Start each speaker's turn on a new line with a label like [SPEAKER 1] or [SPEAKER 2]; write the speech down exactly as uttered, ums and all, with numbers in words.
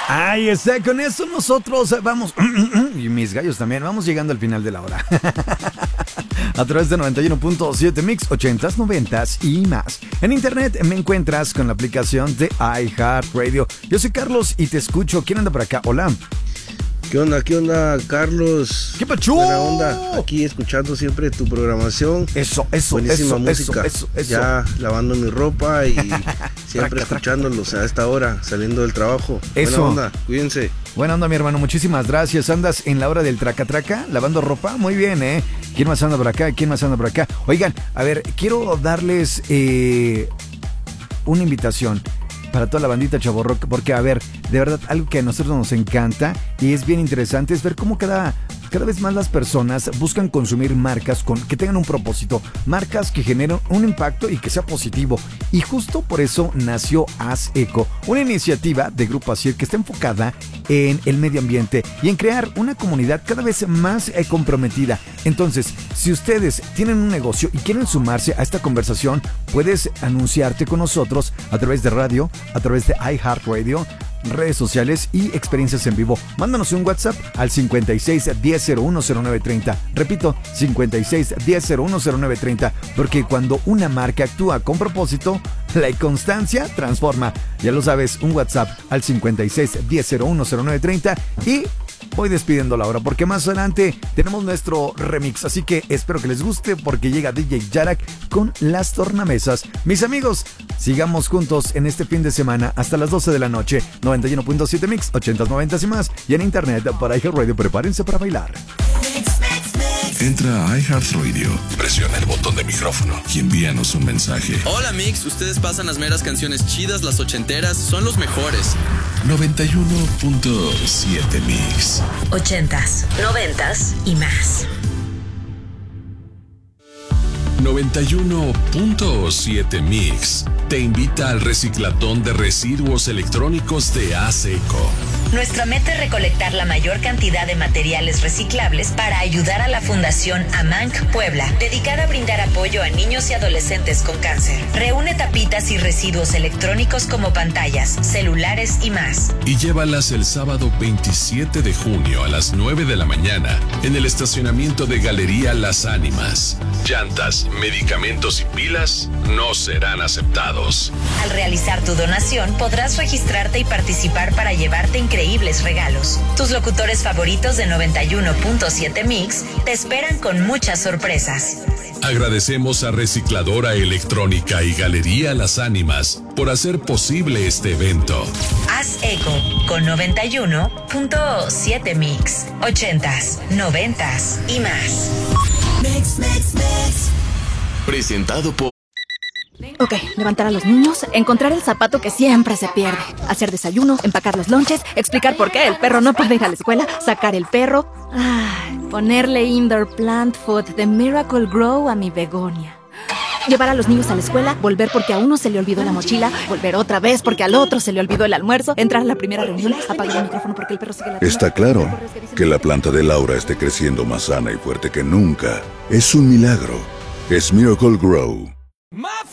[SPEAKER 1] Ahí está, con eso nosotros vamos, y mis gallos también, vamos llegando al final de la hora. A través de noventa y uno punto siete Mix, ochentas, noventas y más. En internet me encuentras con la aplicación de iHeartRadio. Yo soy Carlos y te escucho. ¿Quién anda por acá? Hola.
[SPEAKER 2] ¿Qué onda? ¿Qué onda, Carlos?
[SPEAKER 1] ¿Qué pachu?
[SPEAKER 2] Buena onda. Aquí escuchando siempre tu programación.
[SPEAKER 1] Eso, eso,
[SPEAKER 2] Buenísima
[SPEAKER 1] eso,
[SPEAKER 2] música.
[SPEAKER 1] eso, eso, eso.
[SPEAKER 2] Ya lavando mi ropa y siempre
[SPEAKER 1] traca,
[SPEAKER 2] escuchándolos traca. A esta hora, saliendo del trabajo.
[SPEAKER 1] Eso.
[SPEAKER 2] Buena onda, cuídense.
[SPEAKER 1] Buena onda, mi hermano, muchísimas gracias. ¿Andas en la hora del traca traca, lavando ropa? Muy bien, ¿eh? ¿Quién más anda por acá? ¿Quién más anda por acá? Oigan, a ver, quiero darles eh, una invitación para toda la bandita Chavorrock, porque, a ver, de verdad, algo que a nosotros nos encanta y es bien interesante es ver cómo cada... Cada vez más las personas buscan consumir marcas con, que tengan un propósito, marcas que generen un impacto y que sea positivo. Y justo por eso nació Haz Eco, una iniciativa de Grupo Asier que está enfocada en el medio ambiente y en crear una comunidad cada vez más eh, comprometida. Entonces, si ustedes tienen un negocio y quieren sumarse a esta conversación, puedes anunciarte con nosotros a través de radio, a través de iHeartRadio, redes sociales y experiencias en vivo. Mándanos un WhatsApp al cincuenta y seis, diez, cero uno, cero nueve treinta. Repito, cincuenta y seis, diez, cero uno, cero nueve treinta. Porque cuando una marca actúa con propósito, la constancia transforma. Ya lo sabes, un WhatsApp al cincuenta y seis, diez, cero uno, cero nueve treinta. Y voy despidiendo la hora porque más adelante tenemos nuestro remix. Así que espero que les guste porque llega D J Yarak con las tornamesas. Mis amigos, sigamos juntos en este fin de semana hasta las doce de la noche. noventa y uno punto siete Mix, ochentas, noventas y más. Y en internet para iHeartRadio, prepárense para bailar.
[SPEAKER 3] Entra a iHeartRadio, presiona el botón de micrófono y envíanos un mensaje.
[SPEAKER 4] Hola Mix, ustedes pasan las meras canciones chidas, las ochenteras, son los mejores.
[SPEAKER 3] noventa y uno punto siete Mix.
[SPEAKER 5] Ochentas, noventas y más.
[SPEAKER 3] noventa y uno punto siete Mix te invita al reciclatón de residuos electrónicos de Haz Eco.
[SPEAKER 5] Nuestra meta es recolectar la mayor cantidad de materiales reciclables para ayudar a la Fundación Amanc Puebla, dedicada a brindar apoyo a niños y adolescentes con cáncer. Reúne tapitas y residuos electrónicos como pantallas, celulares y más.
[SPEAKER 3] Y llévalas el sábado veintisiete de junio a las nueve de la mañana en el estacionamiento de Galería Las Ánimas. Llantas, medicamentos y pilas no serán aceptados.
[SPEAKER 5] Al realizar tu donación podrás registrarte y participar para llevarte increíbles regalos. Tus locutores favoritos de noventa y uno punto siete Mix te esperan con muchas sorpresas.
[SPEAKER 3] Agradecemos a Recicladora Electrónica y Galería Las Ánimas por hacer posible este evento.
[SPEAKER 5] Haz Eco con noventa y uno punto siete Mix. Ochentas, noventas y más.
[SPEAKER 6] Mix, mix, mix.
[SPEAKER 3] Presentado por...
[SPEAKER 7] Ok, levantar a los niños, encontrar el zapato que siempre se pierde, hacer desayuno, empacar los lonches, explicar por qué el perro no puede ir a la escuela, sacar el perro, ay, ponerle indoor plant food de Miracle Grow a mi begonia. Llevar a los niños a la escuela, volver porque a uno se le olvidó la mochila, volver otra vez porque al otro se le olvidó el almuerzo, entrar a la primera reunión, apagar el micrófono porque el perro sigue la...
[SPEAKER 8] Está claro que la planta de Laura esté creciendo más sana y fuerte que nunca. Es un milagro. Es Miracle Grow.